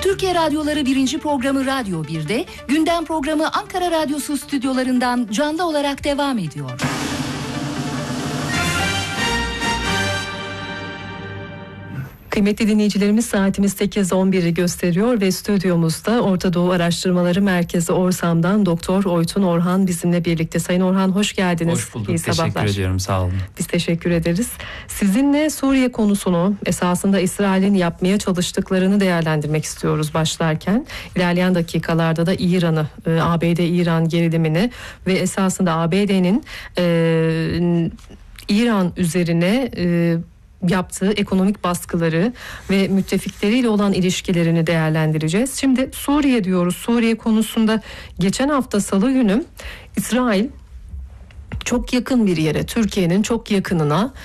Türkiye Radyoları 1. programı Radyo 1'de, gündem programı Ankara Radyosu stüdyolarından canlı olarak devam ediyor. Kıymetli dinleyicilerimiz, saatimiz 8:11'i gösteriyor ve stüdyomuzda Orta Doğu Araştırmaları Merkezi Orsam'dan Doktor Oytun Orhan bizimle birlikte. Sayın Orhan, hoş geldiniz. Hoş bulduk. İyi sabahlar. Teşekkür ediyorum. Sağ olun. Biz teşekkür ederiz. Sizinle Suriye konusunu, esasında İsrail'in yapmaya çalıştıklarını değerlendirmek istiyoruz başlarken. İlerleyen dakikalarda da İran'ı, ABD-İran gerilimini ve esasında ABD'nin İran üzerine yaptığı ekonomik baskıları ve müttefikleriyle olan ilişkilerini değerlendireceğiz. Şimdi Suriye diyoruz. Suriye konusunda geçen hafta Salı günü İsrail çok yakın bir yere, Türkiye'nin çok yakınına